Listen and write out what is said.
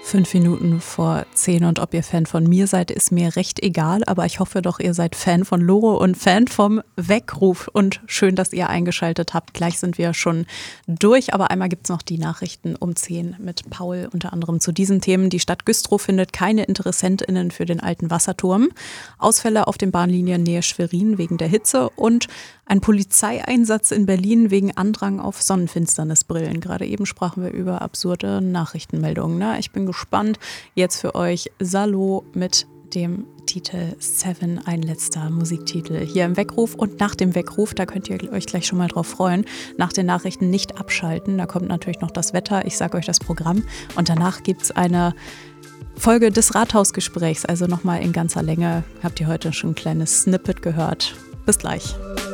5 Minuten vor 10 und ob ihr Fan von mir seid, ist mir recht egal, aber ich hoffe doch, ihr seid Fan von Lore und Fan vom Weckruf und schön, dass ihr eingeschaltet habt. Gleich sind wir schon durch, aber einmal gibt es noch die Nachrichten um 10 mit Paul, unter anderem zu diesen Themen. Die Stadt Güstrow findet keine InteressentInnen für den alten Wasserturm, Ausfälle auf den Bahnlinien Nähe Schwerin wegen der Hitze und ein Polizeieinsatz in Berlin wegen Andrang auf Sonnenfinsternisbrillen. Gerade eben sprachen wir über absurde Nachrichtenmeldungen. Ne? Ich bin gespannt. Jetzt für euch Salo mit dem Titel Seven, ein letzter Musiktitel hier im Weckruf. Und nach dem Weckruf, da könnt ihr euch gleich schon mal drauf freuen, nach den Nachrichten nicht abschalten. Da kommt natürlich noch das Wetter. Ich sage euch das Programm. Und danach gibt es eine Folge des Rathausgesprächs. Also nochmal in ganzer Länge. Habt ihr heute schon ein kleines Snippet gehört. Bis gleich.